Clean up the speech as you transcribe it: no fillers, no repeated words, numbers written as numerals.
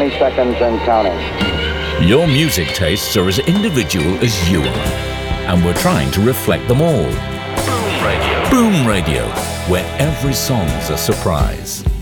20 seconds and counting. Your music tastes are as individual as you are, and we're trying to reflect them all. Boom Radio. Boom Radio, where every song's a surprise.